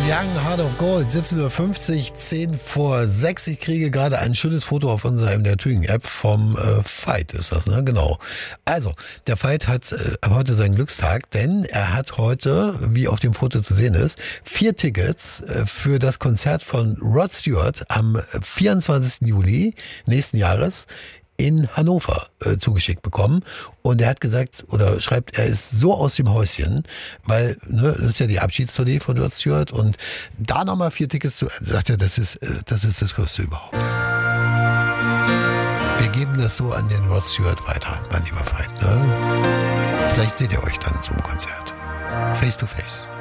Young Heart of Gold, 17:50 Uhr, 10 vor 6. Ich kriege gerade ein schönes Foto auf unserer MDR Thüringen-App vom Veit, ist das, ne? Genau. Also, der Veit hat heute seinen Glückstag, denn er hat heute, wie auf dem Foto zu sehen ist, 4 Tickets für das Konzert von Rod Stewart am 24. Juli nächsten Jahres in Hannover zugeschickt bekommen. Und er hat gesagt, oder schreibt, er ist so aus dem Häuschen, weil, ne, das ist ja die Abschiedstournee von Rod Stewart, und da nochmal 4 Tickets zu, sagt er, das ist das Größte überhaupt. Wir geben das so an den Rod Stewart weiter, mein lieber Veit. Ne? Vielleicht seht ihr euch dann zum Konzert. Face to face.